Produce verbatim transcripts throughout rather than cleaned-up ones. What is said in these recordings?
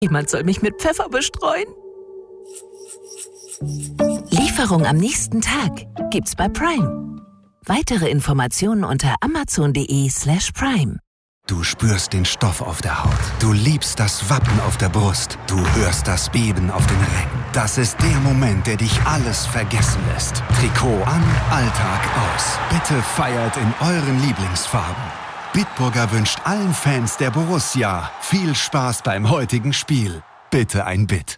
Jemand soll mich mit Pfeffer bestreuen. Lieferung am nächsten Tag gibt's bei Prime. Weitere Informationen unter amazon.de slash Prime. Du spürst den Stoff auf der Haut. Du liebst das Wappen auf der Brust. Du hörst das Beben auf den Rängen. Das ist der Moment, der dich alles vergessen lässt. Trikot an, Alltag aus. Bitte feiert in euren Lieblingsfarben. Bitburger wünscht allen Fans der Borussia viel Spaß beim heutigen Spiel. Bitte ein Bit.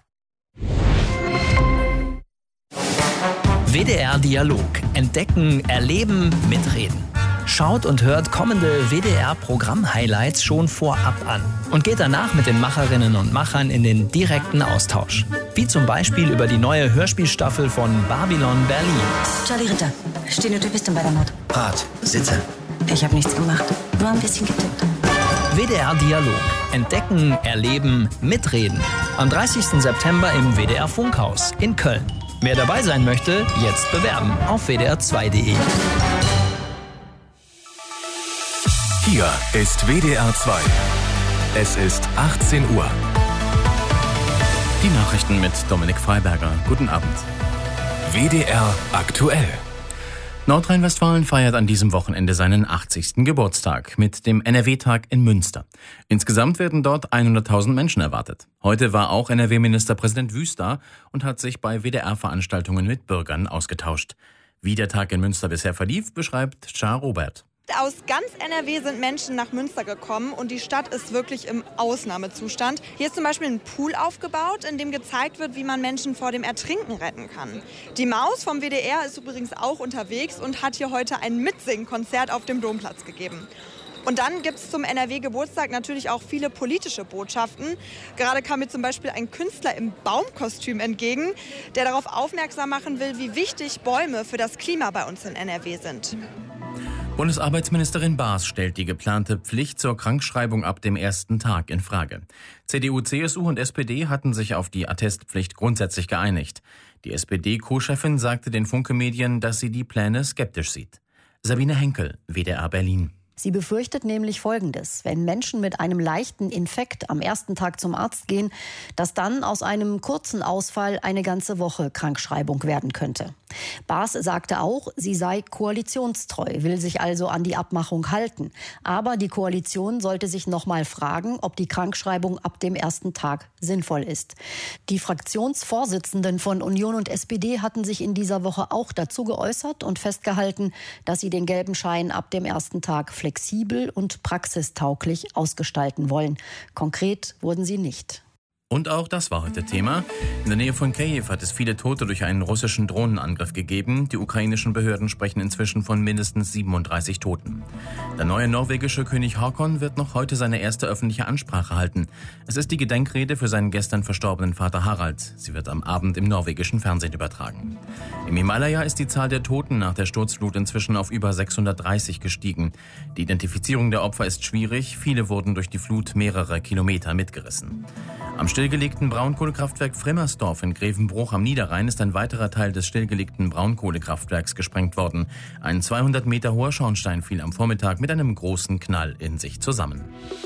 W D R Dialog. Entdecken, erleben, mitreden. Schaut und hört kommende W D R-Programm-Highlights schon vorab an und geht danach mit den Macherinnen und Machern in den direkten Austausch. Wie zum Beispiel über die neue Hörspielstaffel von Babylon Berlin. Charlie Ritter, Stenotypistin bei der Mord. Rat, Sitze. Ich habe nichts gemacht, nur ein bisschen getippt. W D R Dialog. Entdecken, erleben, mitreden. Am dreißigsten September im W D R Funkhaus in Köln. Wer dabei sein möchte, jetzt bewerben auf w d r zwei punkt d e. Hier ist W D R zwei. Es ist achtzehn Uhr. Die Nachrichten mit Dominik Freiberger. Guten Abend. W D R aktuell. Nordrhein-Westfalen feiert an diesem Wochenende seinen achtzigsten Geburtstag mit dem N R W-Tag in Münster. Insgesamt werden dort hunderttausend Menschen erwartet. Heute war auch N R W-Ministerpräsident Wüst da und hat sich bei W D R-Veranstaltungen mit Bürgern ausgetauscht. Wie der Tag in Münster bisher verlief, beschreibt Char Robert. Aus ganz N R W sind Menschen nach Münster gekommen und die Stadt ist wirklich im Ausnahmezustand. Hier ist zum Beispiel ein Pool aufgebaut, in dem gezeigt wird, wie man Menschen vor dem Ertrinken retten kann. Die Maus vom W D R ist übrigens auch unterwegs und hat hier heute ein Mitsingkonzert auf dem Domplatz gegeben. Und dann gibt es zum N R W-Geburtstag natürlich auch viele politische Botschaften. Gerade kam mir zum Beispiel ein Künstler im Baumkostüm entgegen, der darauf aufmerksam machen will, wie wichtig Bäume für das Klima bei uns in N R W sind. Bundesarbeitsministerin Baas stellt die geplante Pflicht zur Krankschreibung ab dem ersten Tag in Frage. C D U, C S U und S P D hatten sich auf die Attestpflicht grundsätzlich geeinigt. Die S P D-Co-Chefin sagte den Funke-Medien, dass sie die Pläne skeptisch sieht. Sabine Henkel, W D R Berlin. Sie befürchtet nämlich Folgendes: Wenn Menschen mit einem leichten Infekt am ersten Tag zum Arzt gehen, dass dann aus einem kurzen Ausfall eine ganze Woche Krankschreibung werden könnte. Baas sagte auch, sie sei koalitionstreu, will sich also an die Abmachung halten. Aber die Koalition sollte sich noch mal fragen, ob die Krankschreibung ab dem ersten Tag sinnvoll ist. Die Fraktionsvorsitzenden von Union und S P D hatten sich in dieser Woche auch dazu geäußert und festgehalten, dass sie den gelben Schein ab dem ersten Tag flexibel und praxistauglich ausgestalten wollen. Konkret wurden sie nicht. Und auch das war heute Thema. In der Nähe von Kiew hat es viele Tote durch einen russischen Drohnenangriff gegeben. Die ukrainischen Behörden sprechen inzwischen von mindestens siebenunddreißig Toten. Der neue norwegische König Håkon wird noch heute seine erste öffentliche Ansprache halten. Es ist die Gedenkrede für seinen gestern verstorbenen Vater Harald. Sie wird am Abend im norwegischen Fernsehen übertragen. Im Himalaya ist die Zahl der Toten nach der Sturzflut inzwischen auf über sechshundertdreißig gestiegen. Die Identifizierung der Opfer ist schwierig. Viele wurden durch die Flut mehrere Kilometer mitgerissen. Am stillgelegten Braunkohlekraftwerk Frimmersdorf in Grevenbruch am Niederrhein ist ein weiterer Teil des stillgelegten Braunkohlekraftwerks gesprengt worden. Ein zweihundert Meter hoher Schornstein fiel am Vormittag mit einem großen Knall in sich zusammen.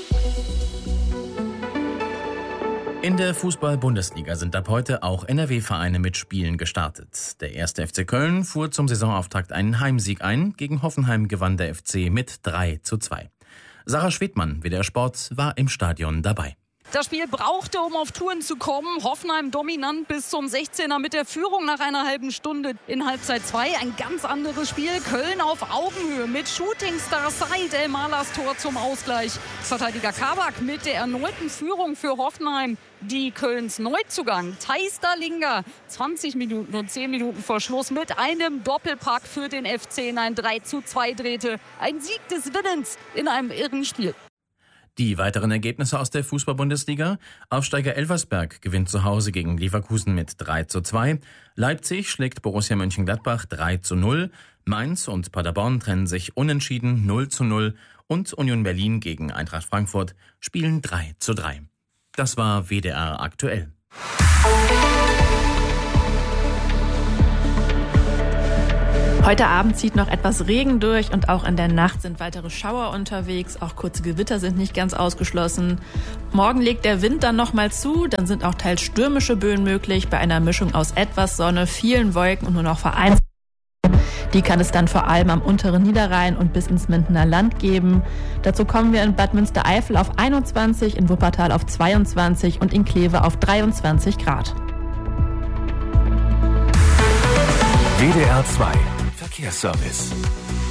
In der Fußball-Bundesliga sind ab heute auch N R W-Vereine mit Spielen gestartet. Der erste F C Köln fuhr zum Saisonauftakt einen Heimsieg ein. Gegen Hoffenheim gewann der F C mit drei zu zwei. Sarah Schwedmann, W D R Sport, war im Stadion dabei. Das Spiel brauchte, um auf Touren zu kommen. Hoffenheim dominant bis zum sechzehner mit der Führung nach einer halben Stunde in Halbzeit zwei. Ein ganz anderes Spiel. Köln auf Augenhöhe mit Shootingstar Said El-Malahs Tor zum Ausgleich. Verteidiger Kabak mit der erneuten Führung für Hoffenheim. Die Kölns Neuzugang Thijs Dallinga, zwanzig Minuten und zehn Minuten vor Schluss mit einem Doppelpack für den F C in ein drei zu zwei drehte. Ein Sieg des Willens in einem irren Spiel. Die weiteren Ergebnisse aus der Fußball-Bundesliga. Aufsteiger Elversberg gewinnt zu Hause gegen Leverkusen mit drei zu zwei. Leipzig schlägt Borussia Mönchengladbach drei zu null. Mainz und Paderborn trennen sich unentschieden null zu null. Und Union Berlin gegen Eintracht Frankfurt spielen drei zu drei. Das war W D R aktuell. Heute Abend zieht noch etwas Regen durch und auch in der Nacht sind weitere Schauer unterwegs. Auch kurze Gewitter sind nicht ganz ausgeschlossen. Morgen legt der Wind dann nochmal zu, dann sind auch teils stürmische Böen möglich bei einer Mischung aus etwas Sonne, vielen Wolken und nur noch vereinzelt. Die kann es dann vor allem am unteren Niederrhein und bis ins Mindener Land geben. Dazu kommen wir in Bad Münstereifel auf einundzwanzig, in Wuppertal auf zweiundzwanzig und in Kleve auf dreiundzwanzig Grad. W D R zwei Verkehrsservice.